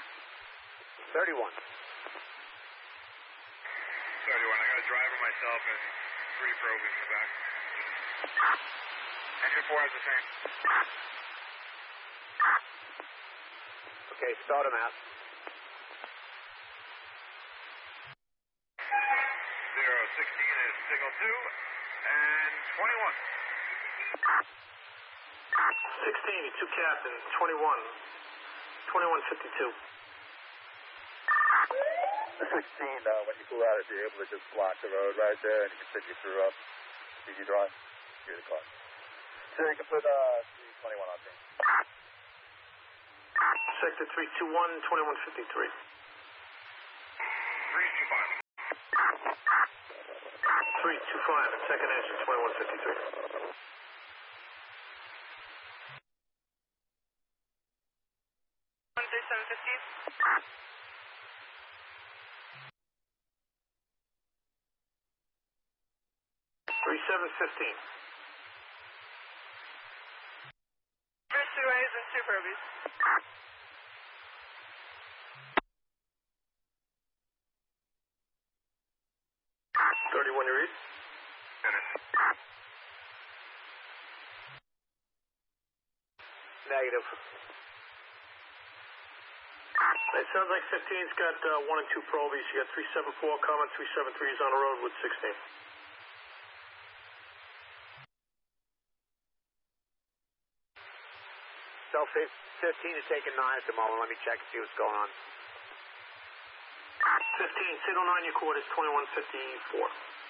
31. 31, I got a driver myself and 3 probies in the back. Engine 4 has the same. Okay, start them out. 016 is signal 2 and 21. 16, 2 Captain, 21. 2152. The 16, when you pull out, if you're able to just block the road right there and you can fit your crew up, speed you drive, get the car. So you can put 321 on there. Sector 321, 2153. 325. 325, second engine, 2153. 3715. First 2 A's and 2 probies. You read? Negative. It sounds like 15's got 1 and 2 probies. You got 374 coming, 373's on the road with 16. So 15 is taking 9 at the moment. Let me check and see what's going on. 15, signal 9, your court is 2154.